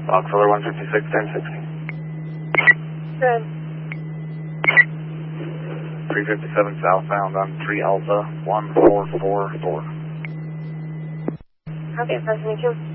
Foxtrot 156, 1060. Good. 357 southbound on 3 Alpha 1444. Okay, President, you.